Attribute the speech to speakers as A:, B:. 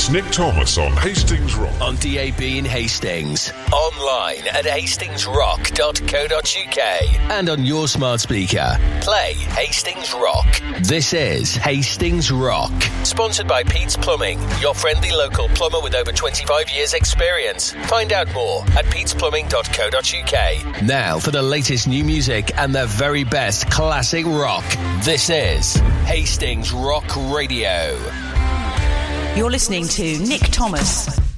A: It's Nick Thomas on Hastings Rock.
B: On DAB in Hastings. Online at hastingsrock.co.uk. And on your smart speaker. Play Hastings Rock. This is Hastings Rock. Sponsored by Pete's Plumbing, your friendly local plumber with over 25 years experience. Find out more at petesplumbing.co.uk. Now for the latest new music and the very best classic rock. This is Hastings Rock Radio.
C: You're listening to Nick Thomas.